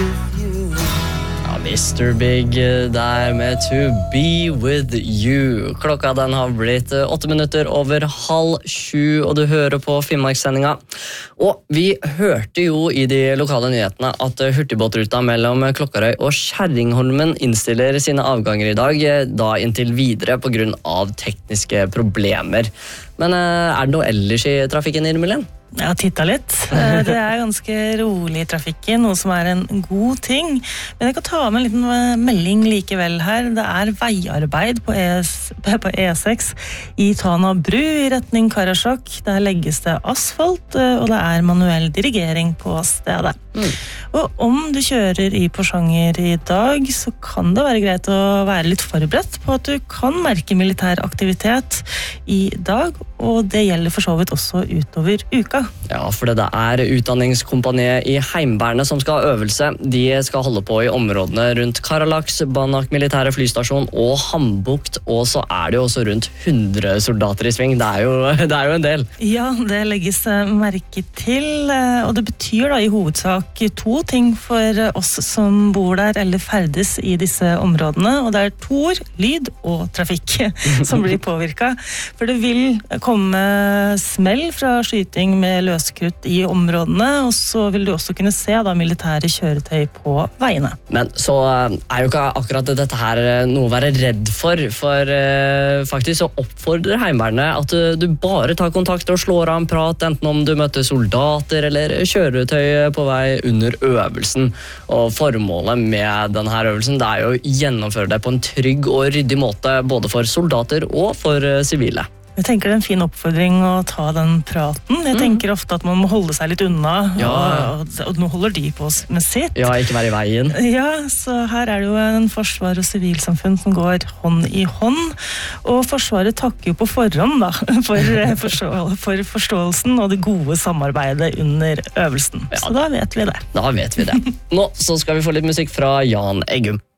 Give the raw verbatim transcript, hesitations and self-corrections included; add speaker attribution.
Speaker 1: Ja, mister Big der med To Be With You. Klokka den har blitt åtte minutter over halv sju, og du hører på Finnmarkssendinga. Og vi hørte jo i de lokale nyhetene at hurtigbåtruta mellom Klokkarøy og Kjerringholmen innstiller sine avganger i dag, da inntil videre på grunn av tekniske problemer. Men er det noe ellers i trafikken, Irmelin?
Speaker 2: Jeg har tittet litt. Det er ganske rolig i trafikken, noe som er en god ting. Men jeg kan ta med en liten melding likevel her. Det er veiarbeid på E seks i Tana bru i retning Karasjok. Der legges det asfalt, og det er manuell dirigering på stedet. Mm. Og om du kjører i Porsanger i dag, så kan det være greit å være litt forberedt på at du kan merke militær aktivitet i dag, og det gjelder for så vidt også utover uka.
Speaker 1: Ja, for det er utdanningskompaniet i Heimevernet som skal ha øvelse. De skal holde på i områdene rundt Karalaks, Banak militære flystasjon og Hambukt, og så er det jo også rundt hundre soldater i sving. Det er jo, det er jo en del.
Speaker 2: Ja, det legges merke til, og det betyr da i hovedsak to ting for oss som bor der eller ferdes i disse områdene, og det er to ord, lyd og trafikk, som blir påvirket. For det vil komme smell fra skyting med løskrutt i områdene, og så vil du også kunne se da militære kjøretøy på veiene.
Speaker 1: Men så er jo ikke akkurat dette her noe å være redd for, for eh, faktisk så oppfordrer Heimevernet at du, du bare tar kontakt og slår av en prat, enten om du møter soldater eller kjøretøy på vei under øvelsen. Og formålet med denne øvelsen det er jo å gjennomføre det på en trygg og ryddig måte, både for soldater og for sivile.
Speaker 2: Jeg tenker det er en fin oppfordring å ta den praten. Jeg mm. tenker ofte at man må holde seg litt unna,
Speaker 1: ja.
Speaker 2: og, og nå holder de på med sitt.
Speaker 1: Ja, ikke være i veien.
Speaker 2: Ja, så her er det jo en forsvar og sivilsamfunn som går hånd i hånd, og Forsvaret takker jo på forhånd da, for, forstå, for forståelsen og det gode samarbeidet under øvelsen. Ja. Så da vet vi det.
Speaker 1: Da vet vi det. Nå så skal vi få litt musikk fra Jan Eggum.